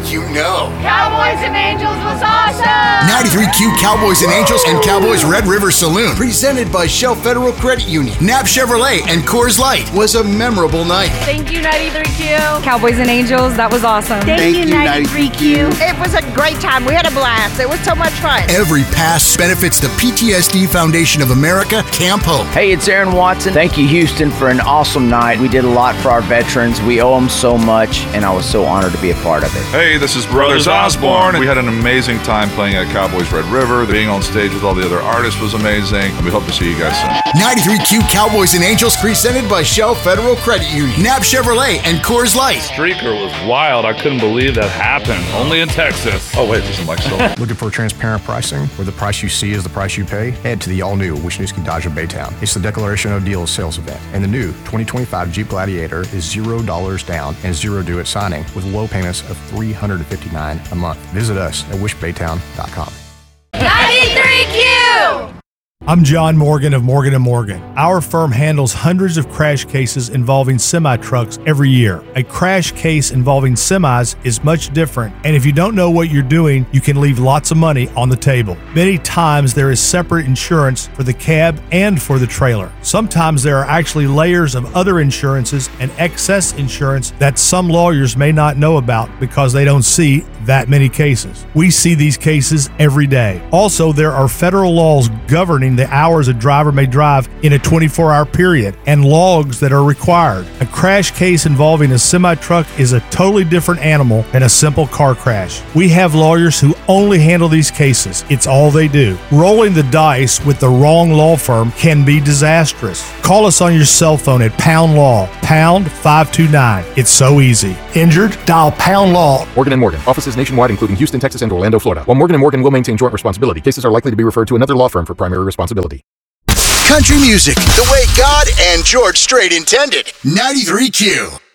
you know. Cowboys and Angels was awesome! 93Q Cowboys and Angels and Cowboys Red River Saloon, presented by Shell Federal Credit Union, Knapp Chevrolet, and Coors Light, was a memorable night. Thank you, 93Q. Cowboys and Angels, that was awesome. Thank you, 93Q. It was a great time. We had a blast. It was so much fun. Every pass benefits the PTSD Foundation of America, Camp Hope. Hey, it's Aaron Watson. Thank you, Houston, for an awesome night. We did a lot for our veterans. We owe them so much, and I was so honored to be a part of it. Hey, this is Brothers Osborne. We had an amazing time playing at Cowboys Red River. Being on stage with all the other artists was amazing, and we hope to see you guys soon. 93Q Cowboys and Angels, presented by Shell Federal Credit Union, Knapp Chevrolet, and Coors Light. Streaker was wild. I couldn't believe that happened. Only in Texas. Oh, wait, there's a mic still. Looking for transparent pricing, where the price you see is the price you pay? Head to the all-new Wisniewski Dodge of Baytown. It's the Declaration of Deals sales event, and the new 2025 Jeep Gladiator is $0 down and $0 due at signing, with low payments of $359 a month. Visit us at wishbaytown.com. 93Q! I'm John Morgan of Morgan & Morgan. Our firm handles hundreds of crash cases involving semi-trucks every year. A crash case involving semis is much different, and if you don't know what you're doing, you can leave lots of money on the table. Many times there is separate insurance for the cab and for the trailer. Sometimes there are actually layers of other insurances and excess insurance that some lawyers may not know about because they don't see that many cases. We see these cases every day. Also, there are federal laws governing the hours a driver may drive in a 24-hour period and logs that are required. A crash case involving a semi-truck is a totally different animal than a simple car crash. We have lawyers who only handle these cases. It's all they do. Rolling the dice with the wrong law firm can be disastrous. Call us on your cell phone at Pound Law, pound 529. It's so easy. Injured? Dial Pound Law. Morgan & Morgan. Offices nationwide, including Houston, Texas, and Orlando, Florida. While Morgan & Morgan will maintain joint responsibility, cases are likely to be referred to another law firm for primary responsibility. Country music, the way God and George Strait intended. 93Q.